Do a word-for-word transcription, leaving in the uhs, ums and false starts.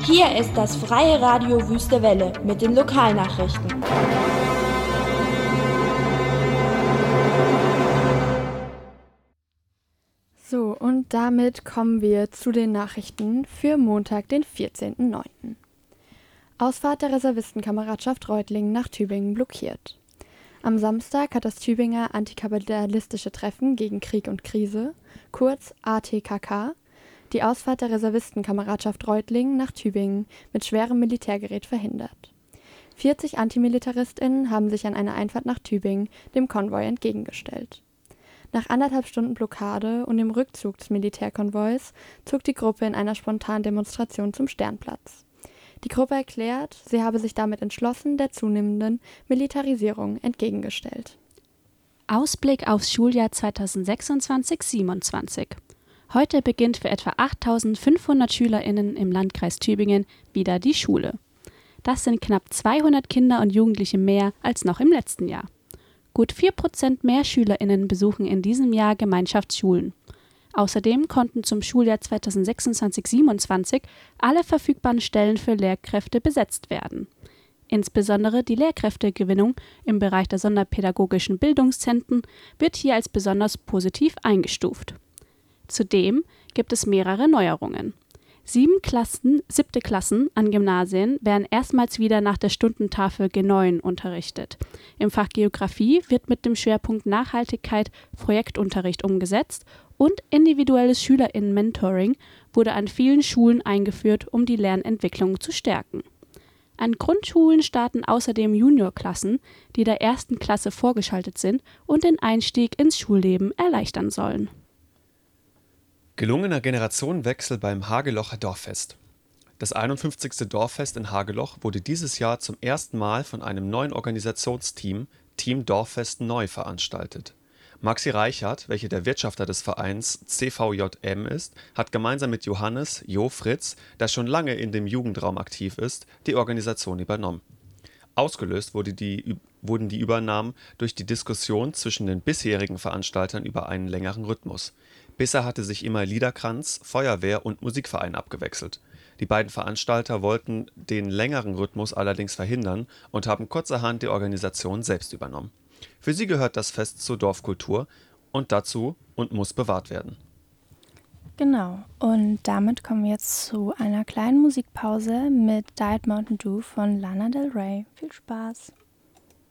Hier ist das Freie Radio Wüste Welle mit den Lokalnachrichten. So, und damit kommen wir zu den Nachrichten für Montag, den vierzehnten neunten Ausfahrt der Reservistenkameradschaft Reutlingen nach Tübingen blockiert. Am Samstag hat das Tübinger Antikapitalistische Treffen gegen Krieg und Krise, kurz A T K K, die Ausfahrt der Reservistenkameradschaft Reutlingen nach Tübingen mit schwerem Militärgerät verhindert. vierzig AntimilitaristInnen haben sich an einer Einfahrt nach Tübingen dem Konvoi entgegengestellt. Nach anderthalb Stunden Blockade und dem Rückzug des Militärkonvois zog die Gruppe in einer spontanen Demonstration zum Sternplatz. Die Gruppe erklärt, sie habe sich damit entschlossen der zunehmenden Militarisierung entgegengestellt. Ausblick aufs Schuljahr zweitausendsechsundzwanzig siebenundzwanzig. Heute beginnt für etwa achttausendfünfhundert SchülerInnen im Landkreis Tübingen wieder die Schule. Das sind knapp zweihundert Kinder und Jugendliche mehr als noch im letzten Jahr. Gut vier Prozent mehr SchülerInnen besuchen in diesem Jahr Gemeinschaftsschulen. Außerdem konnten zum Schuljahr zweitausendsechsundzwanzig siebenundzwanzig alle verfügbaren Stellen für Lehrkräfte besetzt werden. Insbesondere die Lehrkräftegewinnung im Bereich der sonderpädagogischen Bildungszentren wird hier als besonders positiv eingestuft. Zudem gibt es mehrere Neuerungen. Sieben Klassen, siebte Klassen an Gymnasien werden erstmals wieder nach der Stundentafel G neun unterrichtet. Im Fach Geografie wird mit dem Schwerpunkt Nachhaltigkeit Projektunterricht umgesetzt und individuelles SchülerInnen-Mentoring wurde an vielen Schulen eingeführt, um die Lernentwicklung zu stärken. An Grundschulen starten außerdem Juniorklassen, die der ersten Klasse vorgeschaltet sind und den Einstieg ins Schulleben erleichtern sollen. Gelungener Generationenwechsel beim Hagelocher Dorffest. Das einundfünfzigste Dorffest in Hageloch wurde dieses Jahr zum ersten Mal von einem neuen Organisationsteam, Team Dorffest Neu, veranstaltet. Maxi Reichert, welcher der Wirtschafter des Vereins C V J M ist, hat gemeinsam mit Johannes Jo Fritz, der schon lange in dem Jugendraum aktiv ist, die Organisation übernommen. Ausgelöst wurde die, wurden die Übernahmen durch die Diskussion zwischen den bisherigen Veranstaltern über einen längeren Rhythmus. Bisher hatte sich immer Liederkranz, Feuerwehr und Musikverein abgewechselt. Die beiden Veranstalter wollten den längeren Rhythmus allerdings verhindern und haben kurzerhand die Organisation selbst übernommen. Für sie gehört das Fest zur Dorfkultur und dazu und muss bewahrt werden. Genau, und damit kommen wir jetzt zu einer kleinen Musikpause mit Diet Mountain Dew von Lana Del Rey. Viel Spaß!